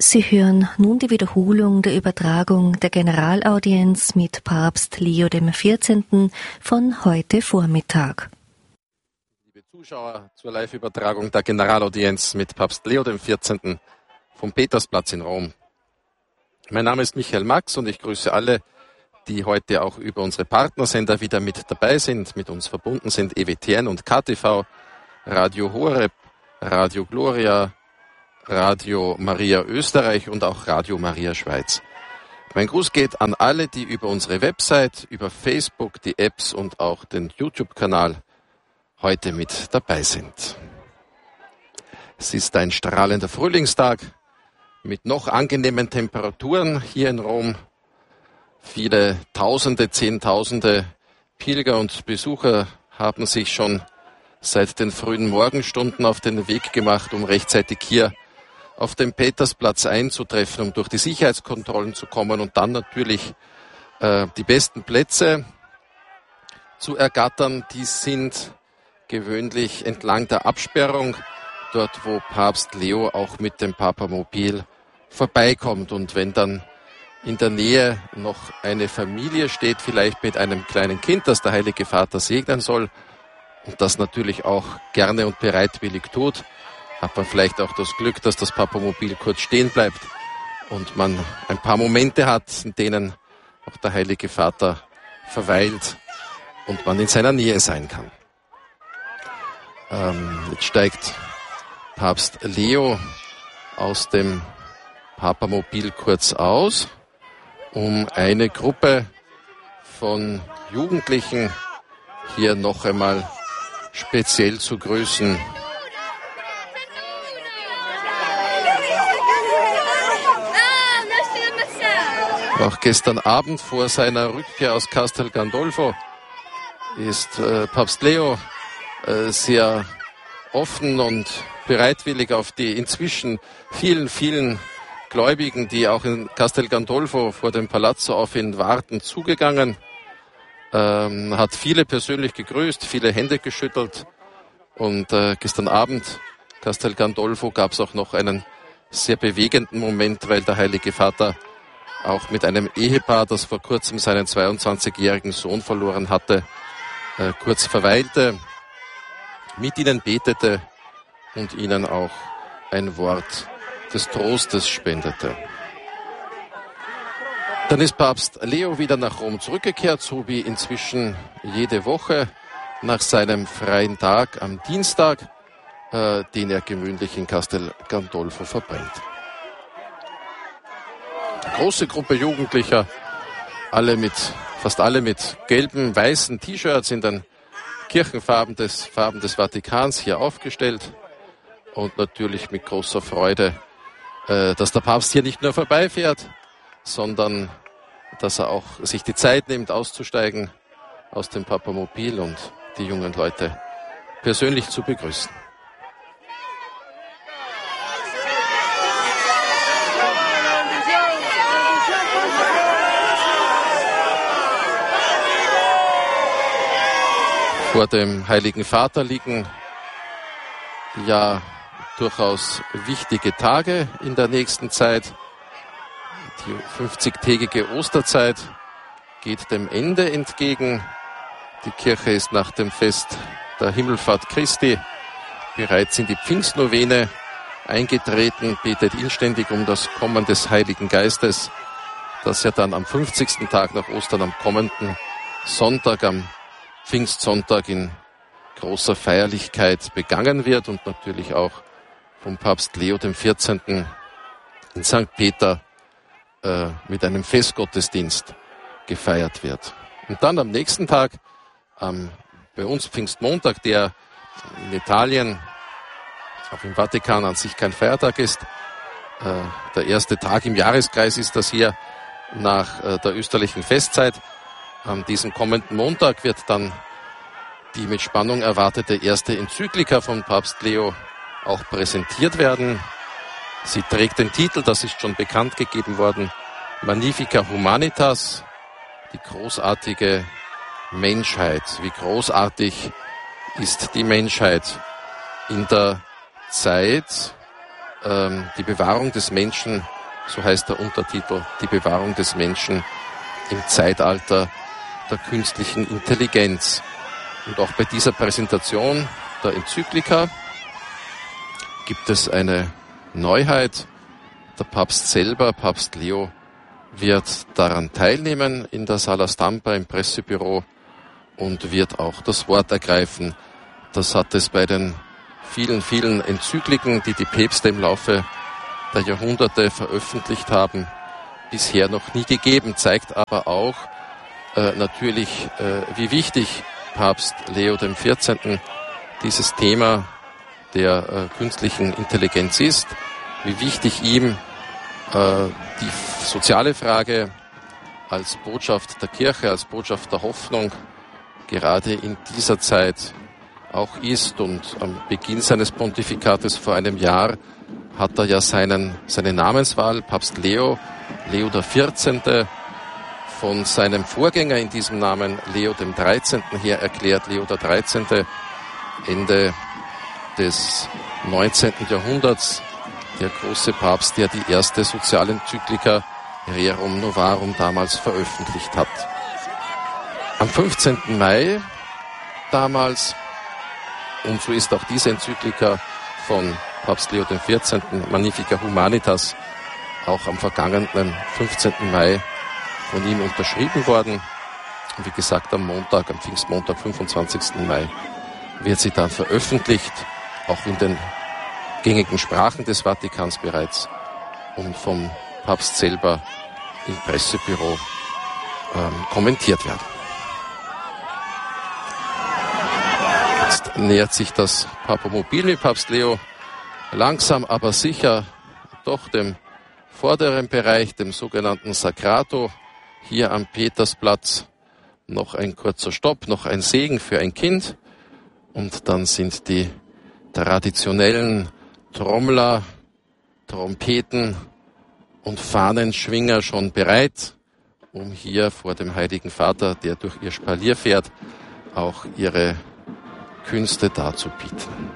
Sie hören nun die Wiederholung der Übertragung der Generalaudienz mit Papst Leo XIV. Von heute Vormittag. Liebe Zuschauer zur Live-Übertragung der Generalaudienz mit Papst Leo XIV. Vom Petersplatz in Rom. Mein Name ist Michael Max und ich grüße alle, die heute auch über unsere Partnersender wieder mit dabei sind, mit uns verbunden sind, EWTN und KTV, Radio Horeb, Radio Gloria, Radio Maria Österreich und auch Radio Maria Schweiz. Mein Gruß geht an alle, die über unsere Website, über Facebook, die Apps und auch den YouTube-Kanal heute mit dabei sind. Es ist ein strahlender Frühlingstag mit noch angenehmen Temperaturen hier in Rom. Viele Tausende, Zehntausende Pilger und Besucher haben sich schon seit den frühen Morgenstunden auf den Weg gemacht, um rechtzeitig hier auf dem Petersplatz einzutreffen, um durch die Sicherheitskontrollen zu kommen und dann natürlich die besten Plätze zu ergattern. Die sind gewöhnlich entlang der Absperrung, dort wo Papst Leo auch mit dem Papamobil vorbeikommt. Und wenn dann in der Nähe noch eine Familie steht, vielleicht mit einem kleinen Kind, das der Heilige Vater segnen soll und das natürlich auch gerne und bereitwillig tut, hat man vielleicht auch das Glück, dass das Papamobil kurz stehen bleibt und man ein paar Momente hat, in denen auch der Heilige Vater verweilt und man in seiner Nähe sein kann. Jetzt steigt Papst Leo aus dem Papamobil kurz aus, um eine Gruppe von Jugendlichen hier noch einmal speziell zu grüßen. Auch gestern Abend vor seiner Rückkehr aus Castel Gandolfo ist Papst Leo sehr offen und bereitwillig auf die inzwischen vielen Gläubigen, die auch in Castel Gandolfo vor dem Palazzo auf ihn warten, zugegangen. Hat viele persönlich gegrüßt, viele Hände geschüttelt und gestern Abend Castel Gandolfo gab es auch noch einen sehr bewegenden Moment, weil der Heilige Vater auch mit einem Ehepaar, das vor kurzem seinen 22-jährigen Sohn verloren hatte, kurz verweilte, mit ihnen betete und ihnen auch ein Wort des Trostes spendete. Dann ist Papst Leo wieder nach Rom zurückgekehrt, so wie inzwischen jede Woche nach seinem freien Tag am Dienstag, den er gewöhnlich in Castel Gandolfo verbringt. Große Gruppe Jugendlicher, fast alle mit gelben, weißen T-Shirts in den Kirchenfarben des Vatikans hier aufgestellt und natürlich mit großer Freude, dass der Papst hier nicht nur vorbeifährt, sondern dass er auch sich die Zeit nimmt, auszusteigen aus dem Papamobil und die jungen Leute persönlich zu begrüßen. Vor dem Heiligen Vater liegen ja durchaus wichtige Tage in der nächsten Zeit. Die 50-tägige Osterzeit geht dem Ende entgegen. Die Kirche ist nach dem Fest der Himmelfahrt Christi bereits in die Pfingstnovene eingetreten, betet inständig um das Kommen des Heiligen Geistes, das ja dann am 50. Tag nach Ostern, am kommenden Sonntag, am Pfingstsonntag in großer Feierlichkeit begangen wird und natürlich auch vom Papst Leo XIV. In St. Peter mit einem Festgottesdienst gefeiert wird. Und dann am nächsten Tag, bei uns Pfingstmontag, der in Italien, auch im Vatikan an sich kein Feiertag ist, der erste Tag im Jahreskreis ist das hier nach der österlichen Festzeit. An diesem kommenden Montag wird dann die mit Spannung erwartete erste Enzyklika von Papst Leo auch präsentiert werden. Sie trägt den Titel, das ist schon bekannt gegeben worden, Magnifica Humanitas, die großartige Menschheit. Wie großartig ist die Menschheit in der Zeit, die Bewahrung des Menschen, so heißt der Untertitel, die Bewahrung des Menschen im Zeitalter der künstlichen Intelligenz. Und auch bei dieser Präsentation der Enzyklika gibt es eine Neuheit. Der Papst selber, Papst Leo, wird daran teilnehmen in der Sala Stampa im Pressebüro und wird auch das Wort ergreifen. Das hat es bei den vielen, vielen Enzykliken, die die Päpste im Laufe der Jahrhunderte veröffentlicht haben, bisher noch nie gegeben, zeigt aber auch natürlich, wie wichtig Papst Leo XIV. Dieses Thema der künstlichen Intelligenz ist, wie wichtig ihm die soziale Frage als Botschaft der Kirche, als Botschaft der Hoffnung gerade in dieser Zeit auch ist. Und am Beginn seines Pontifikates vor einem Jahr hat er ja seine Namenswahl, Papst Leo XIV., von seinem Vorgänger in diesem Namen, Leo XIII., her erklärt. Leo XIII., Ende des 19. Jahrhunderts, der große Papst, der die erste Sozialenzyklika Rerum Novarum damals veröffentlicht hat. Am 15. Mai damals, und so ist auch diese Enzyklika von Papst Leo XIV., Magnificat Humanitas, auch am vergangenen 15. Mai von ihm unterschrieben worden. Und wie gesagt, am Pfingstmontag, 25. Mai, wird sie dann veröffentlicht, auch in den gängigen Sprachen des Vatikans bereits und vom Papst selber im Pressebüro kommentiert werden. Jetzt nähert sich das Papomobil mit Papst Leo langsam, aber sicher doch dem vorderen Bereich, dem sogenannten Sacrato, hier am Petersplatz. Noch ein kurzer Stopp, noch ein Segen für ein Kind. Und dann sind die traditionellen Trommler, Trompeten und Fahnenschwinger schon bereit, um hier vor dem Heiligen Vater, der durch ihr Spalier fährt, auch ihre Künste darzubieten.